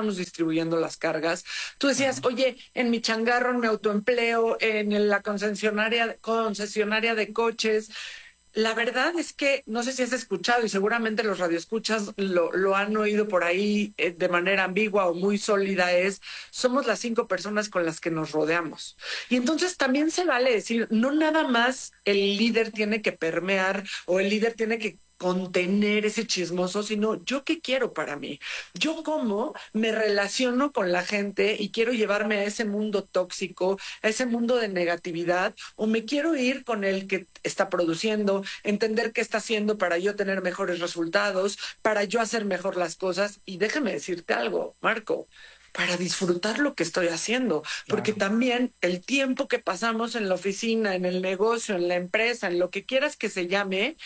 estamos distribuyendo las cargas. Tú decías, oye, en mi changarro, en mi autoempleo, en la concesionaria de coches. La verdad es que no sé si has escuchado y seguramente los radioescuchas lo han oído por ahí de manera ambigua o muy sólida, somos las 5 personas con las que nos rodeamos. Y entonces también se vale decir, no nada más el líder tiene que permear o el líder tiene que contener ese chismoso, sino yo qué quiero para mí. Yo cómo me relaciono con la gente y quiero llevarme a ese mundo tóxico, a ese mundo de negatividad, o me quiero ir con el que está produciendo, entender qué está haciendo para yo tener mejores resultados, para yo hacer mejor las cosas. Y déjame decirte algo, Marco, para disfrutar lo que estoy haciendo, porque Claro. también el tiempo que pasamos en la oficina, en el negocio, en la empresa, en lo que quieras que se llame,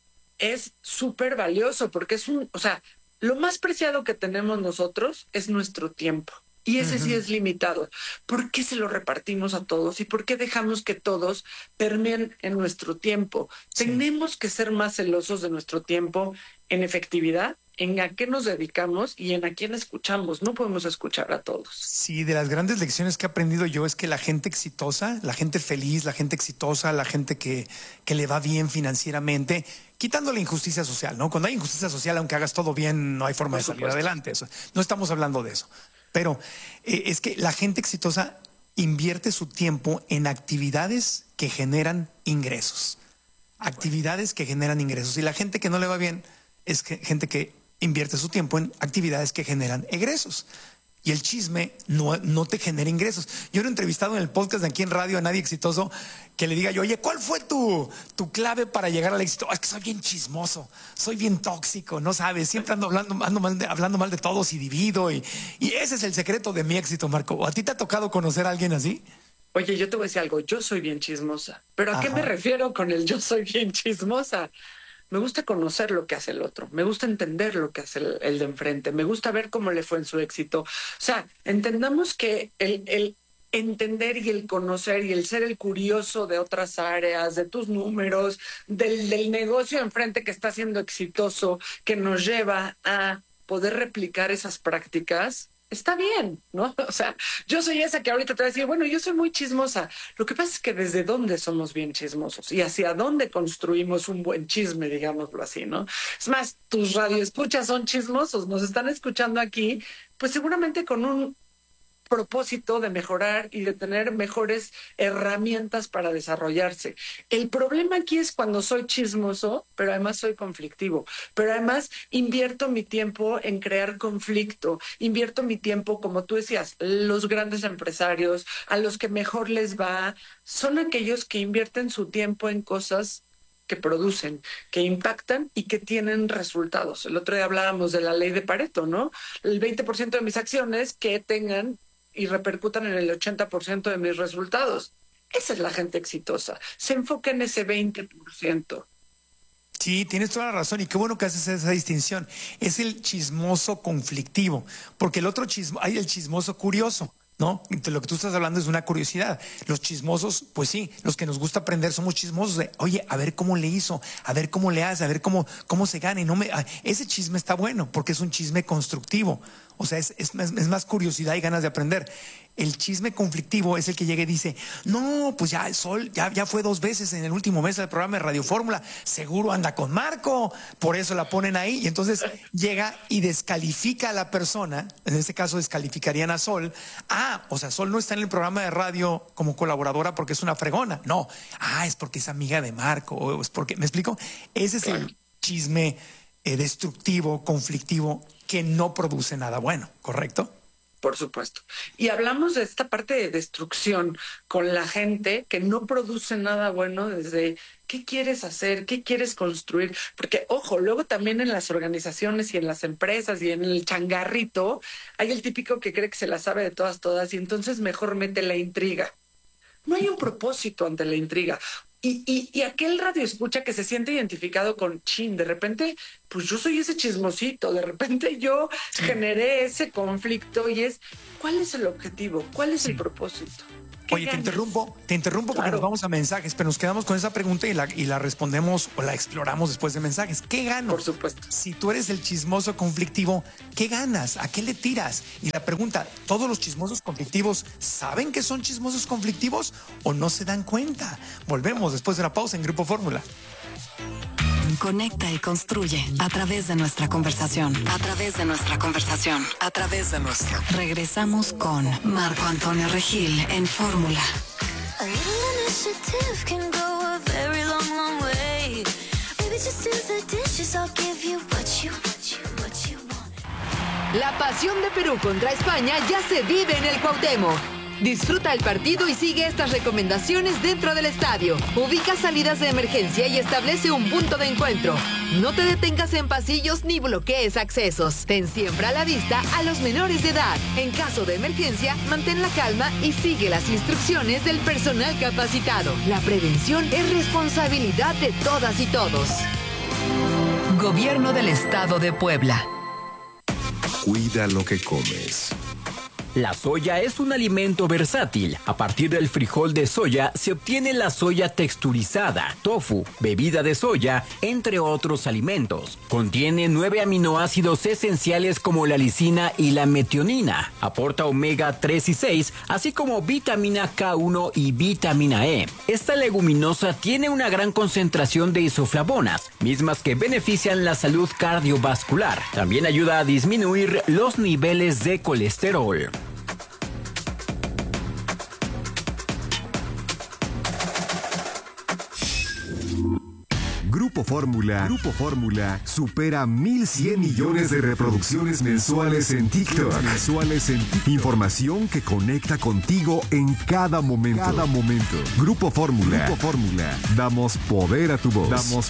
es súper valioso porque o sea, lo más preciado que tenemos nosotros es nuestro tiempo. Y ese sí Ujú. es limitado. ¿Por qué se lo repartimos a todos? ¿Y por qué dejamos que todos permeen en nuestro tiempo? Sí. Tenemos que ser más celosos de nuestro tiempo en efectividad, en a qué nos dedicamos y en a quién escuchamos. No podemos escuchar a todos. Sí, de las grandes lecciones que he aprendido yo es que la gente exitosa, la gente feliz, la gente exitosa, la gente que le va bien financieramente, quitando la injusticia social, ¿no? Cuando hay injusticia social, aunque hagas todo bien, no hay forma Por de salir supuesto. adelante. No estamos hablando de eso. Pero es que la gente exitosa invierte su tiempo en actividades que generan ingresos. De acuerdo. Actividades que generan ingresos. Y la gente que no le va bien es gente que invierte su tiempo en actividades que generan egresos. Y el chisme no te genera ingresos. Yo he entrevistado en el podcast de aquí en radio a nadie exitoso que le diga yo, oye, ¿cuál fue tu clave para llegar al éxito? Es que soy bien chismoso, soy bien tóxico, no sabes, siempre ando hablando mal de todos y divido. Y ese es el secreto de mi éxito, Marco. ¿A ti te ha tocado conocer a alguien así? Oye, yo te voy a decir algo, yo soy bien chismosa. ¿Pero a qué me Ajá. refiero con el yo soy bien chismosa? Me gusta conocer lo que hace el otro, me gusta entender lo que hace el de enfrente, me gusta ver cómo le fue en su éxito. O sea, entendamos que el entender y el conocer y el ser el curioso de otras áreas, de tus números, del negocio enfrente que está siendo exitoso, que nos lleva a poder replicar esas prácticas. Está bien, ¿no? O sea, yo soy esa que ahorita te voy a decir, bueno, yo soy muy chismosa. Lo que pasa es que desde dónde somos bien chismosos y hacia dónde construimos un buen chisme, digámoslo así, ¿no? Es más, tus radioescuchas son chismosos, nos están escuchando aquí, pues seguramente con un propósito de mejorar y de tener mejores herramientas para desarrollarse. El problema aquí es cuando soy chismoso, pero además soy conflictivo, pero además invierto mi tiempo en crear conflicto, invierto mi tiempo, como tú decías, los grandes empresarios, a los que mejor les va, son aquellos que invierten su tiempo en cosas que producen, que impactan y que tienen resultados. El otro día hablábamos de la ley de Pareto, ¿no? El 20% de mis acciones que tengan y repercutan en el 80% de mis resultados. Esa es la gente exitosa. Se enfoca en ese 20%. Sí, tienes toda la razón y qué bueno que haces esa distinción. Es el chismoso conflictivo, porque el otro chismo, hay el chismoso curioso, ¿no? Lo que tú estás hablando es una curiosidad. Los chismosos, pues sí, los que nos gusta aprender somos chismosos de, oye, a ver cómo le hizo, a ver cómo le hace, a ver cómo se gana. Y ese chisme está bueno porque es un chisme constructivo. O sea, es más curiosidad y ganas de aprender. El chisme conflictivo es el que llega y dice, no, pues ya el Sol ya fue 2 veces en el último mes del programa de Radio Fórmula, seguro anda con Marco, por eso la ponen ahí. Y entonces llega y descalifica a la persona, en este caso descalificarían a Sol. O sea, Sol no está en el programa de radio como colaboradora porque es una fregona. No, es porque es amiga de Marco, o es porque, ¿me explico? Ese es Claro. el chisme destructivo, conflictivo, que no produce nada bueno, ¿correcto? Por supuesto. Y hablamos de esta parte de destrucción con la gente que no produce nada bueno desde qué quieres hacer, qué quieres construir. Porque, ojo, luego también en las organizaciones y en las empresas y en el changarrito hay el típico que cree que se la sabe de todas y entonces mejor mete la intriga. No hay un propósito ante la intriga. Y aquel radio escucha que se siente identificado con chin, de repente, pues yo soy ese chismosito, de repente yo Sí, generé ese conflicto y ¿cuál es el objetivo? ¿Cuál es el sí. propósito? Oye, te interrumpo porque nos vamos a mensajes, pero nos quedamos con esa pregunta y la respondemos o la exploramos después de mensajes. ¿Qué gano? Por supuesto. Si tú eres el chismoso conflictivo, ¿qué ganas? ¿A qué le tiras? Y la pregunta, ¿todos los chismosos conflictivos saben que son chismosos conflictivos o no se dan cuenta? Volvemos después de la pausa en Grupo Fórmula. Conecta y construye a través de nuestra conversación. A través de nuestra conversación. A través de nuestra. Regresamos con Marco Antonio Regil en Fórmula. La pasión de Perú contra España ya se vive en el Cuauhtémoc. Disfruta el partido y sigue estas recomendaciones dentro del estadio. Ubica salidas de emergencia y establece un punto de encuentro. No te detengas en pasillos ni bloquees accesos. Ten siempre a la vista a los menores de edad. En caso de emergencia, mantén la calma y sigue las instrucciones del personal capacitado. La prevención es responsabilidad de todas y todos. Gobierno del Estado de Puebla. Cuida lo que comes. La soya es un alimento versátil. A partir del frijol de soya se obtiene la soya texturizada, tofu, bebida de soya, entre otros alimentos. Contiene 9 aminoácidos esenciales como la lisina y la metionina. Aporta omega 3 y 6, así como vitamina K1 y vitamina E. Esta leguminosa tiene una gran concentración de isoflavonas, mismas que benefician la salud cardiovascular. También ayuda a disminuir los niveles de colesterol. Grupo Fórmula supera 1,100 millones de reproducciones mensuales en TikTok. Información que conecta contigo en cada momento. Grupo Fórmula. Damos poder a tu voz.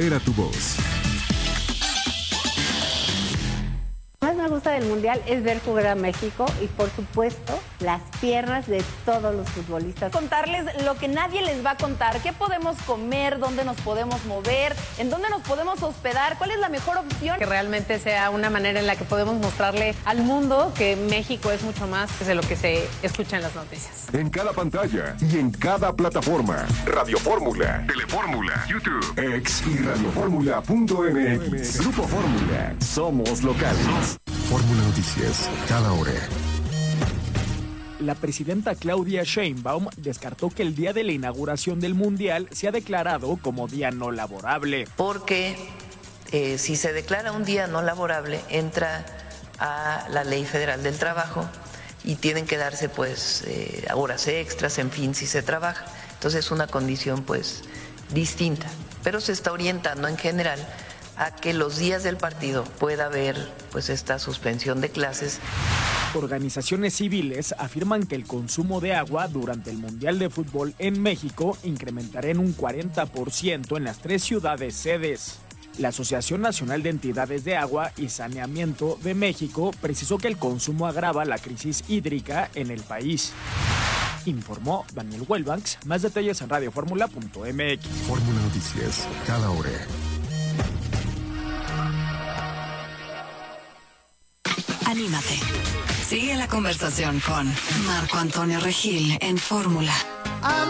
Lo que más me gusta del Mundial es ver jugar a México y, por supuesto, las piernas de todos los futbolistas. Contarles lo que nadie les va a contar, qué podemos comer, dónde nos podemos mover, en dónde nos podemos hospedar, cuál es la mejor opción. Que realmente sea una manera en la que podemos mostrarle al mundo que México es mucho más de lo que se escucha en las noticias. En cada pantalla y en cada plataforma. Radio Fórmula, Telefórmula, YouTube, X y radioformula.mx. Grupo Fórmula. Somos locales. Fórmula Noticias, cada hora. La presidenta Claudia Sheinbaum descartó que el día de la inauguración del Mundial sea declarado como día no laborable. Porque si se declara un día no laborable, entra a la Ley Federal del Trabajo y tienen que darse pues horas extras, en fin, si se trabaja. Entonces es una condición pues distinta, pero se está orientando en general a que los días del partido pueda haber pues esta suspensión de clases. Organizaciones civiles afirman que el consumo de agua durante el Mundial de Fútbol en México incrementará en un 40% en las 3 ciudades sedes. La Asociación Nacional de Entidades de Agua y Saneamiento de México precisó que el consumo agrava la crisis hídrica en el país. Informó Daniel Welbanks. Más detalles en radioformula.mx. Fórmula Noticias, cada hora. Anímate. Sigue la conversación con Marco Antonio Regil en Fórmula.